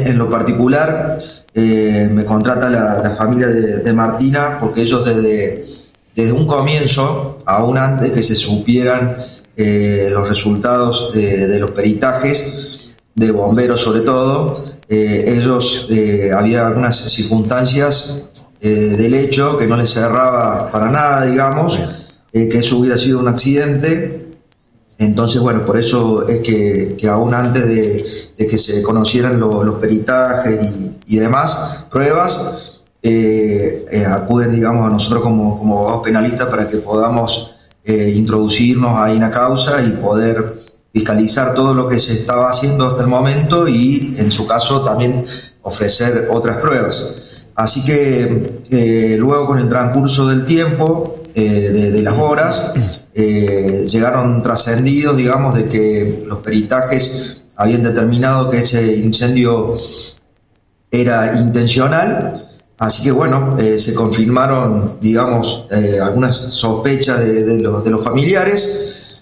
en lo particular me contrata la familia de Martina, porque ellos desde un comienzo, aún antes que se supieran los resultados de los peritajes de bomberos sobre todo, ellos había algunas circunstancias del hecho que no les cerraba para nada, digamos, que eso hubiera sido un accidente. Entonces, bueno, por eso es que aún antes de que se conocieran los peritajes y demás pruebas, acuden, digamos, a nosotros como abogados penalistas para que podamos introducirnos ahí en la causa y poder fiscalizar todo lo que se estaba haciendo hasta el momento y, en su caso, también ofrecer otras pruebas. Así que luego, con el transcurso del tiempo, de las horas, llegaron trascendidos, digamos, de que los peritajes habían determinado que ese incendio era intencional. Así que bueno, se confirmaron, digamos, algunas sospechas de los familiares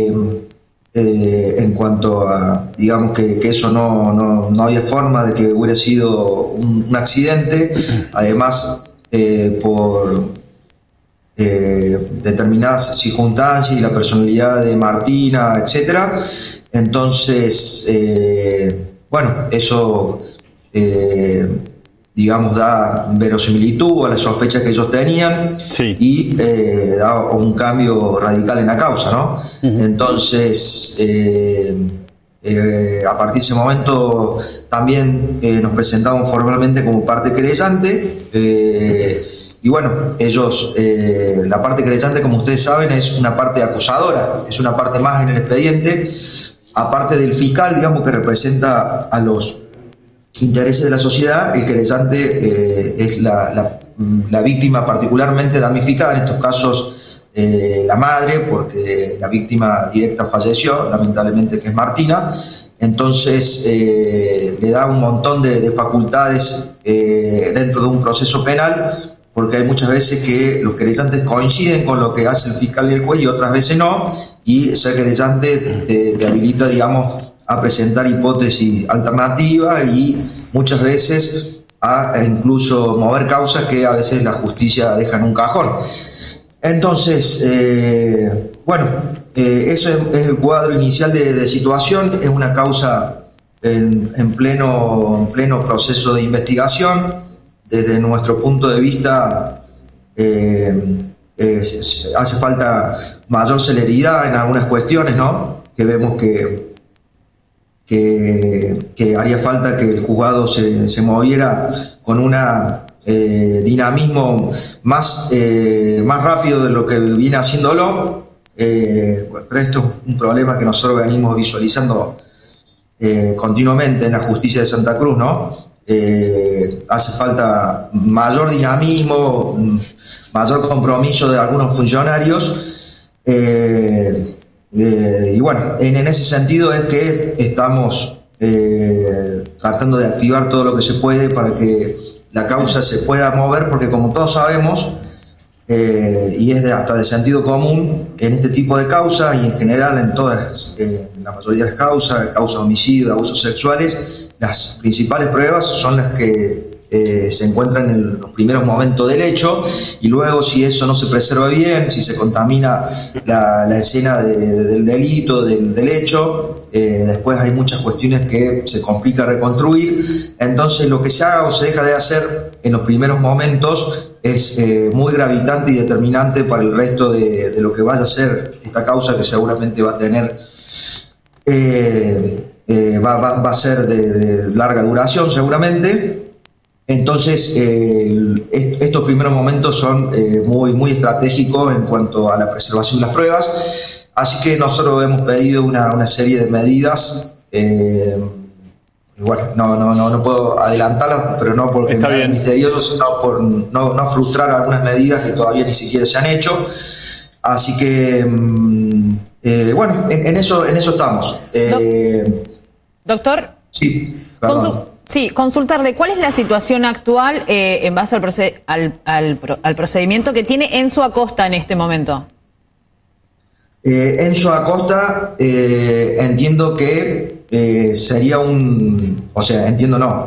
en cuanto a, digamos, que eso no había forma de que hubiera sido un accidente. Además, por determinadas circunstancias y la personalidad de Martina, etcétera. Entonces, bueno, eso digamos, da verosimilitud a las sospechas que ellos tenían, sí, y da un cambio radical en la causa, ¿no? Entonces, a partir de ese momento también nos presentamos formalmente como parte querellante, y bueno, ellos, la parte querellante, como ustedes saben, es una parte acusadora, es una parte más en el expediente, aparte del fiscal, digamos, que representa a los intereses de la sociedad. El querellante es la víctima particularmente damnificada, en estos casos la madre, porque la víctima directa falleció, lamentablemente, que es Martina. Entonces le da un montón de facultades dentro de un proceso penal, porque hay muchas veces que los querellantes coinciden con lo que hace el fiscal y el juez y otras veces no, y ser querellante te habilita, digamos, a presentar hipótesis alternativas y muchas veces a incluso mover causas que a veces la justicia deja en un cajón. Entonces, bueno, eso es el cuadro inicial de situación. Es una causa en pleno proceso de investigación. Desde nuestro punto de vista, hace falta mayor celeridad en algunas cuestiones, ¿no? Que vemos que haría falta que el juzgado se moviera con un dinamismo más rápido de lo que viene haciéndolo. Pero esto es un problema que nosotros venimos visualizando continuamente en la justicia de Santa Cruz, ¿no? Hace falta mayor dinamismo, mayor compromiso de algunos funcionarios, y bueno, en ese sentido es que estamos tratando de activar todo lo que se puede para que la causa se pueda mover, porque como todos sabemos, y es hasta de sentido común en este tipo de causas y en general en todas, la mayoría de las causas de homicidio, de abusos sexuales, las principales pruebas son las que se encuentran en los primeros momentos del hecho, y luego, si eso no se preserva bien, si se contamina la escena del delito, del hecho, después hay muchas cuestiones que se complica reconstruir. Entonces, lo que se haga o se deja de hacer en los primeros momentos es muy gravitante y determinante para el resto de lo que vaya a ser esta causa, que seguramente va a tener va a ser de larga duración seguramente. Entonces, estos primeros momentos son muy estratégicos en cuanto a la preservación de las pruebas. Así que nosotros hemos pedido una serie de medidas. Bueno, no puedo adelantarlas, pero no porque me misterioso, sino por no frustrar algunas medidas que todavía ni siquiera se han hecho. Así que, bueno, en eso estamos. Doctor, sí, sí, consultarle cuál es la situación actual en base al procedimiento que tiene Enzo Acosta en este momento. Enzo Acosta, entiendo que sería entiendo no,